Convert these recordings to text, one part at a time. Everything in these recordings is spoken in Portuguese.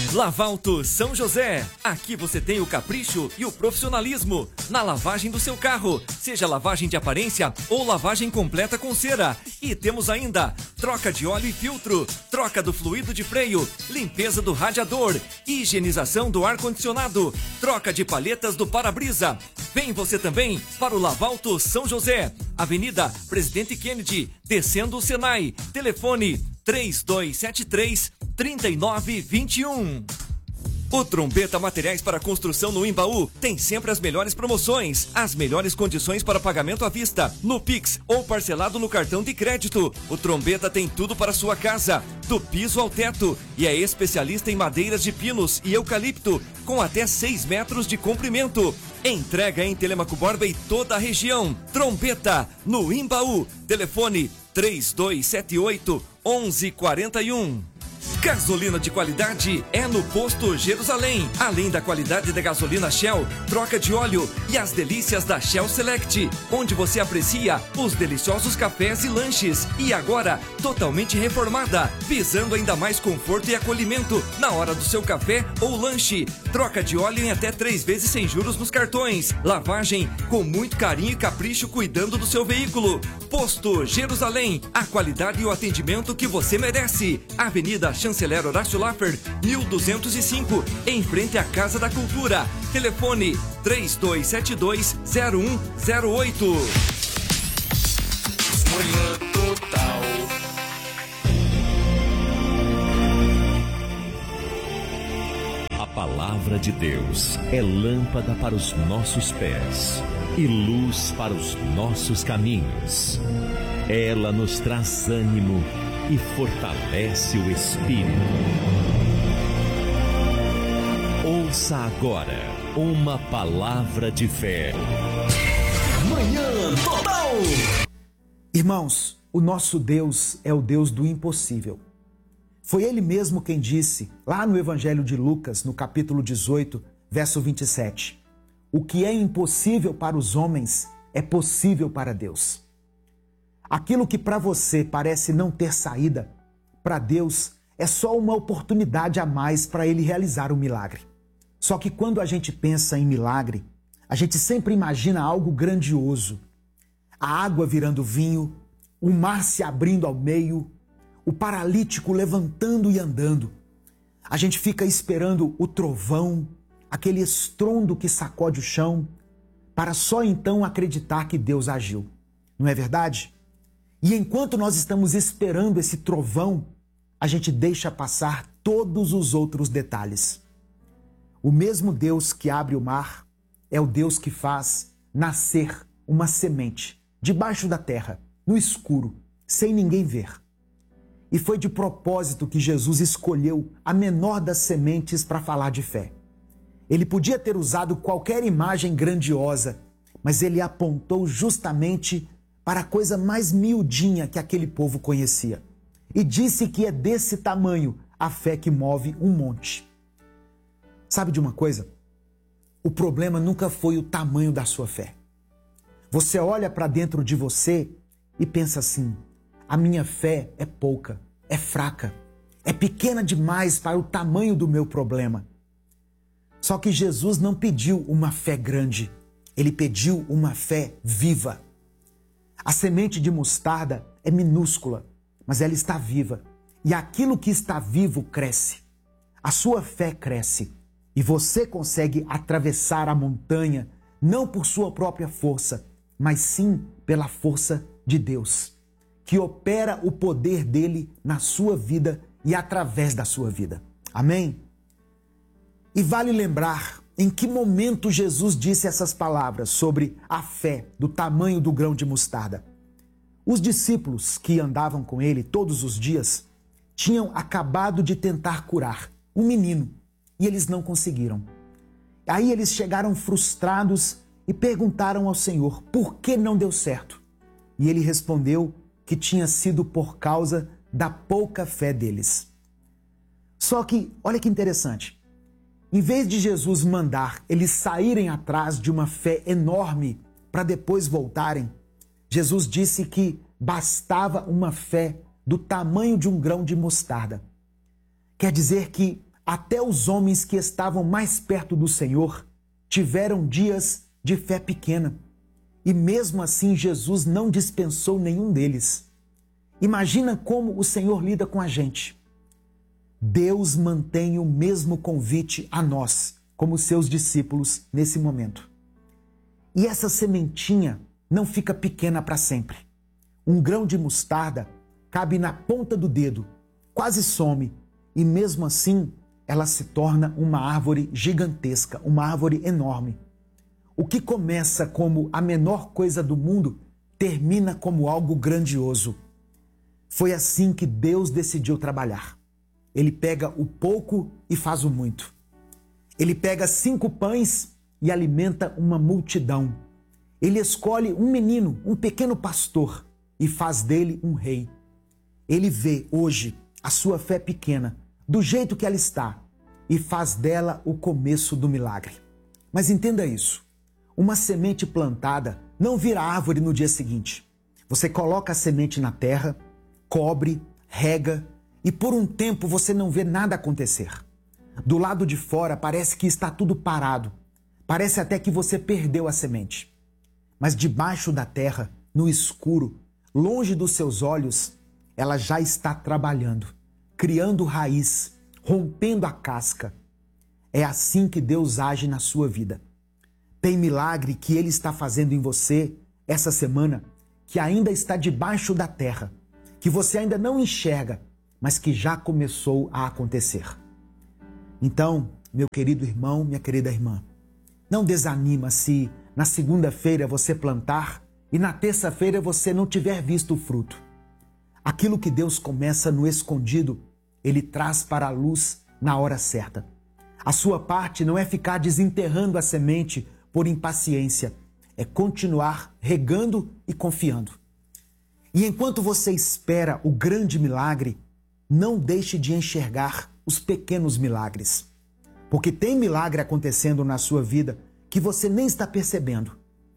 Lavalto São José. Aqui você tem o capricho e o profissionalismo na lavagem do seu carro, seja lavagem de aparência ou lavagem completa com cera. E temos ainda troca de óleo e filtro, troca do fluido de freio, limpeza do radiador, higienização do ar-condicionado, troca de palhetas do para-brisa. Vem você também para o Lavalto São José, Avenida Presidente Kennedy, descendo o Senai. Telefone 3273-3921. O Trombeta Materiais para Construção no Imbaú tem sempre as melhores promoções, as melhores condições para pagamento à vista, no Pix ou parcelado no cartão de crédito. O Trombeta tem tudo para sua casa, do piso ao teto, e é especialista em madeiras de pinos e eucalipto, com até 6 metros de comprimento. Entrega em Telemaco Borba e toda a região. Trombeta, no Imbaú. Telefone 3278-1141. Gasolina de qualidade é no Posto Jerusalém. Além da qualidade da gasolina Shell, troca de óleo e as delícias da Shell Select, onde você aprecia os deliciosos cafés e lanches. E agora, totalmente reformada, visando ainda mais conforto e acolhimento na hora do seu café ou lanche. Troca de óleo em até 3 vezes sem juros nos cartões. Lavagem com muito carinho e capricho cuidando do seu veículo. Posto Jerusalém, a qualidade e o atendimento que você merece. Avenida Chanceler Horácio Laffer, 1205, em frente à Casa da Cultura. Telefone 3272-0108. Manhã Total. A palavra de Deus é lâmpada para os nossos pés e luz para os nossos caminhos. Ela nos traz ânimo e fortalece o espírito. Ouça agora uma palavra de fé. Manhã Total. Irmãos, o nosso Deus é o Deus do impossível. Foi Ele mesmo quem disse, lá no Evangelho de Lucas, no capítulo 18, verso 27, o que é impossível para os homens é possível para Deus. Aquilo que para você parece não ter saída, para Deus é só uma oportunidade a mais para Ele realizar um milagre. Só que quando a gente pensa em milagre, a gente sempre imagina algo grandioso. A água virando vinho, o mar se abrindo ao meio, o paralítico levantando e andando. A gente fica esperando o trovão, aquele estrondo que sacode o chão, para só então acreditar que Deus agiu. Não é verdade? E enquanto nós estamos esperando esse trovão, a gente deixa passar todos os outros detalhes. O mesmo Deus que abre o mar é o Deus que faz nascer uma semente debaixo da terra, no escuro, sem ninguém ver. E foi de propósito que Jesus escolheu a menor das sementes para falar de fé. Ele podia ter usado qualquer imagem grandiosa, mas ele apontou justamente para a coisa mais miudinha que aquele povo conhecia. E disse que é desse tamanho a fé que move um monte. Sabe de uma coisa? O problema nunca foi o tamanho da sua fé. Você olha para dentro de você e pensa assim, a minha fé é pouca, é fraca, é pequena demais para o tamanho do meu problema. Só que Jesus não pediu uma fé grande, ele pediu uma fé viva. A semente de mostarda é minúscula, mas ela está viva. E aquilo que está vivo cresce. A sua fé cresce. E você consegue atravessar a montanha, não por sua própria força, mas sim pela força de Deus, que opera o poder dele na sua vida e através da sua vida. Amém? E vale lembrar em que momento Jesus disse essas palavras sobre a fé do tamanho do grão de mostarda. Os discípulos que andavam com ele todos os dias tinham acabado de tentar curar um menino e eles não conseguiram. Aí eles chegaram frustrados e perguntaram ao Senhor por que não deu certo. E ele respondeu que tinha sido por causa da pouca fé deles. Só que, olha que interessante, em vez de Jesus mandar eles saírem atrás de uma fé enorme para depois voltarem, Jesus disse que bastava uma fé do tamanho de um grão de mostarda. Quer dizer que até os homens que estavam mais perto do Senhor tiveram dias de fé pequena. E mesmo assim, Jesus não dispensou nenhum deles. Imagina como o Senhor lida com a gente. Deus mantém o mesmo convite a nós, como seus discípulos, nesse momento. E essa sementinha não fica pequena para sempre. Um grão de mostarda cabe na ponta do dedo, quase some, e mesmo assim ela se torna uma árvore gigantesca, uma árvore enorme. O que começa como a menor coisa do mundo termina como algo grandioso. Foi assim que Deus decidiu trabalhar. Ele pega o pouco e faz o muito. Ele pega 5 pães e alimenta uma multidão. Ele escolhe um menino, um pequeno pastor, e faz dele um rei. Ele vê hoje a sua fé pequena, do jeito que ela está, e faz dela o começo do milagre. Mas entenda isso. Uma semente plantada não vira árvore no dia seguinte. Você coloca a semente na terra, cobre, rega e por um tempo você não vê nada acontecer. Do lado de fora parece que está tudo parado. Parece até que você perdeu a semente. Mas debaixo da terra, no escuro, longe dos seus olhos, ela já está trabalhando, criando raiz, rompendo a casca. É assim que Deus age na sua vida. Tem milagre que Ele está fazendo em você essa semana que ainda está debaixo da terra, que você ainda não enxerga, mas que já começou a acontecer. Então, meu querido irmão, minha querida irmã, não desanima se na segunda-feira você plantar e na terça-feira você não tiver visto o fruto. Aquilo que Deus começa no escondido, Ele traz para a luz na hora certa. A sua parte não é ficar desenterrando a semente por impaciência, é continuar regando e confiando. E enquanto você espera o grande milagre, não deixe de enxergar os pequenos milagres. Porque tem milagre acontecendo na sua vida que você nem está percebendo.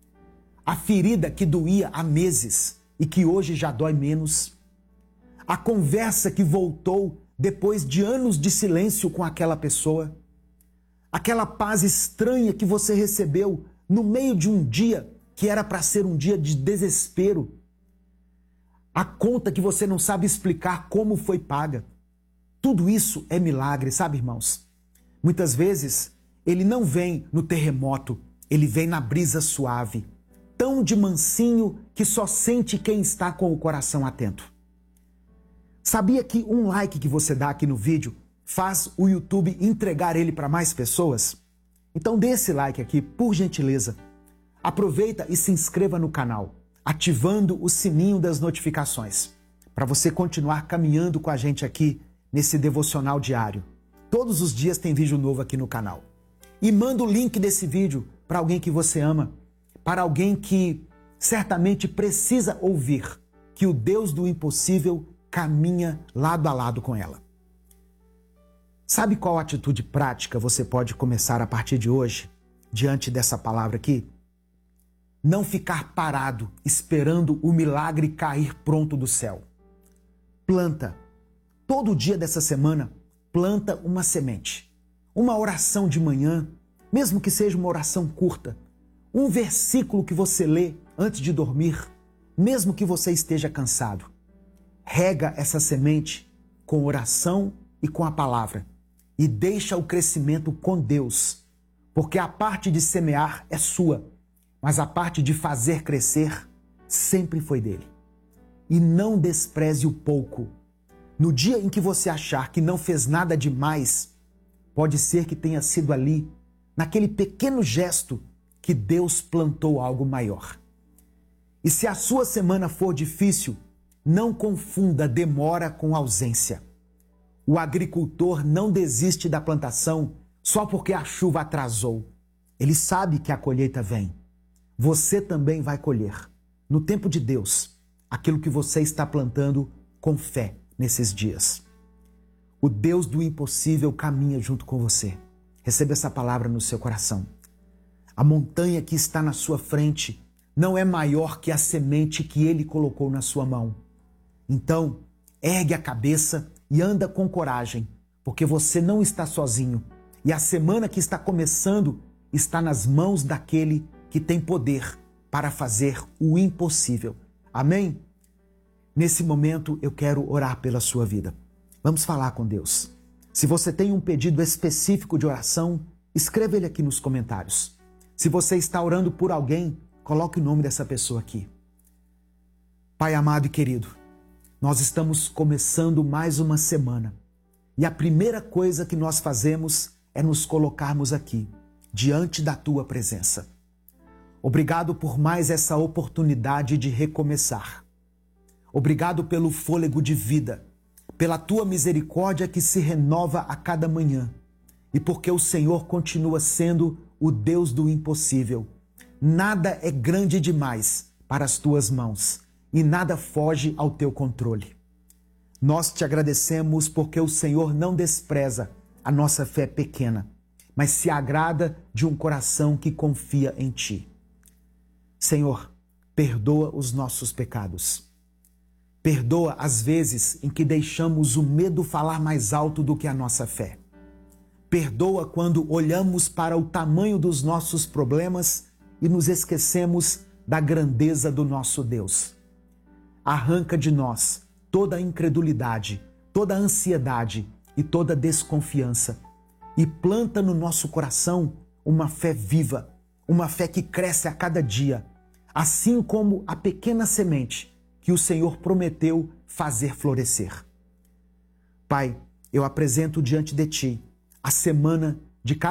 A ferida que doía há meses e que hoje já dói menos. A conversa que voltou depois de anos de silêncio com aquela pessoa. Aquela paz estranha que você recebeu no meio de um dia que era para ser um dia de desespero. A conta que você não sabe explicar como foi paga. Tudo isso é milagre, sabe, irmãos? Muitas vezes, ele não vem no terremoto, ele vem na brisa suave, tão de mansinho que só sente quem está com o coração atento. Sabia que um like que você dá aqui no vídeo faz o YouTube entregar ele para mais pessoas? Então dê esse like aqui, por gentileza. Aproveita e se inscreva no canal, ativando o sininho das notificações, para você continuar caminhando com a gente aqui nesse devocional diário. Todos os dias tem vídeo novo aqui no canal. E manda o link desse vídeo para alguém que você ama, para alguém que certamente precisa ouvir que o Deus do impossível caminha lado a lado com ela. Sabe qual atitude prática você pode começar a partir de hoje, diante dessa palavra aqui? Não ficar parado esperando o milagre cair pronto do céu. Planta. Todo dia dessa semana, planta uma semente. Uma oração de manhã, mesmo que seja uma oração curta. Um versículo que você lê antes de dormir, mesmo que você esteja cansado. Rega essa semente com oração e com a palavra. E deixa o crescimento com Deus. Porque a parte de semear é sua, mas a parte de fazer crescer sempre foi dele. E não despreze o pouco. No dia em que você achar que não fez nada demais, pode ser que tenha sido ali, naquele pequeno gesto, que Deus plantou algo maior. E se a sua semana for difícil, não confunda demora com ausência. O agricultor não desiste da plantação só porque a chuva atrasou. Ele sabe que a colheita vem. Você também vai colher, no tempo de Deus, aquilo que você está plantando com fé nesses dias. O Deus do impossível caminha junto com você. Receba essa palavra no seu coração. A montanha que está na sua frente não é maior que a semente que Ele colocou na sua mão. Então, ergue a cabeça e anda com coragem, porque você não está sozinho. E a semana que está começando está nas mãos daquele que tem poder para fazer o impossível. Amém? Nesse momento eu quero orar pela sua vida. Vamos falar com Deus. Se você tem um pedido específico de oração, escreva ele aqui nos comentários. Se você está orando por alguém, coloque o nome dessa pessoa aqui. Pai amado e querido, nós estamos começando mais uma semana. E a primeira coisa que nós fazemos é nos colocarmos aqui, diante da Tua presença. Obrigado por mais essa oportunidade de recomeçar. Obrigado pelo fôlego de vida, pela Tua misericórdia que se renova a cada manhã e porque o Senhor continua sendo o Deus do impossível. Nada é grande demais para as Tuas mãos e nada foge ao Teu controle. Nós te agradecemos porque o Senhor não despreza a nossa fé pequena, mas se agrada de um coração que confia em Ti. Senhor, perdoa os nossos pecados. Perdoa as vezes em que deixamos o medo falar mais alto do que a nossa fé. Perdoa quando olhamos para o tamanho dos nossos problemas e nos esquecemos da grandeza do nosso Deus. Arranca de nós toda a incredulidade, toda a ansiedade e toda a desconfiança e planta no nosso coração uma fé viva, uma fé que cresce a cada dia, assim como a pequena semente que o Senhor prometeu fazer florescer. Pai, eu apresento diante de Ti a semana de cada